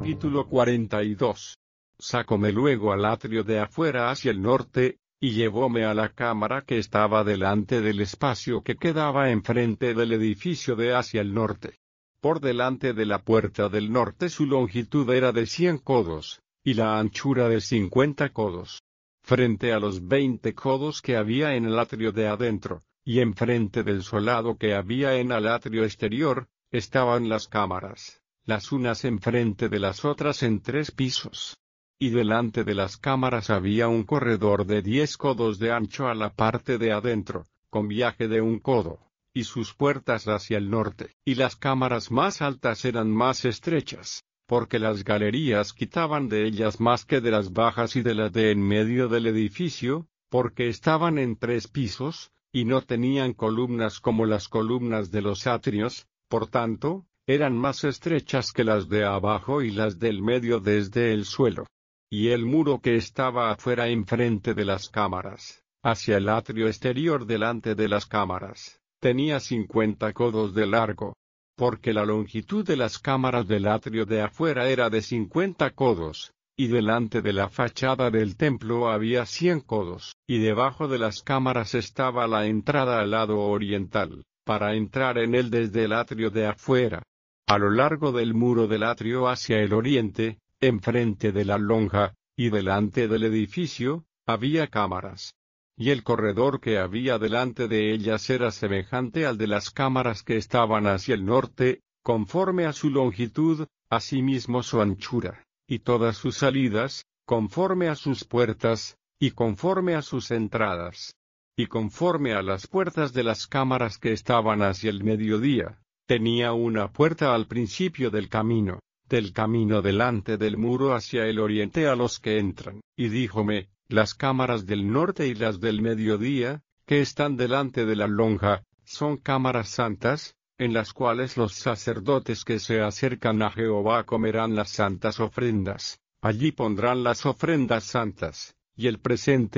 Capítulo 42. Sacóme luego al atrio de afuera hacia el norte, y llevóme a la cámara que estaba delante del espacio que quedaba enfrente del edificio de hacia el norte. Por delante de la puerta del norte su longitud era de 100 codos, y la anchura de 50 codos. Frente a los 20 codos que había en el atrio de adentro, y enfrente del solado que había en el atrio exterior, estaban las cámaras, las unas enfrente de las otras en 3 pisos. Y delante de las cámaras había un corredor de 10 codos de ancho a la parte de adentro, con viaje de 1 codo, y sus puertas hacia el norte. Y las cámaras más altas eran más estrechas, porque las galerías quitaban de ellas más que de las bajas y de las de en medio del edificio, porque estaban en 3 pisos, y no tenían columnas como las columnas de los atrios, por tanto, eran más estrechas que las de abajo y las del medio desde el suelo. Y el muro que estaba afuera enfrente de las cámaras, hacia el atrio exterior delante de las cámaras, tenía 50 codos de largo, porque la longitud de las cámaras del atrio de afuera era de 50 codos, y delante de la fachada del templo había 100 codos, y debajo de las cámaras estaba la entrada al lado oriental, para entrar en él desde el atrio de afuera. A lo largo del muro del atrio hacia el oriente, enfrente de la lonja, y delante del edificio, había cámaras. Y el corredor que había delante de ellas era semejante al de las cámaras que estaban hacia el norte, conforme a su longitud, asimismo su anchura, y todas sus salidas, conforme a sus puertas, y conforme a sus entradas. Y conforme a las puertas de las cámaras que estaban hacia el mediodía, tenía una puerta al principio del camino delante del muro hacia el oriente a los que entran. Y díjome, las cámaras del norte y las del mediodía, que están delante de la lonja, son cámaras santas, en las cuales los sacerdotes que se acercan a Jehová comerán las santas ofrendas. Allí pondrán las ofrendas santas, y el presente